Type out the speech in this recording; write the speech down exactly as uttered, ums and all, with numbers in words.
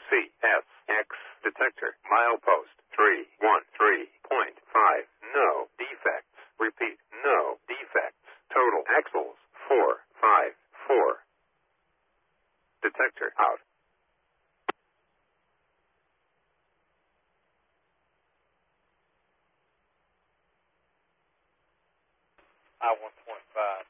C S X detector. Milepost three one three point five. No defects. Repeat. No defects. Total axles four five four. Detector out. I one point five.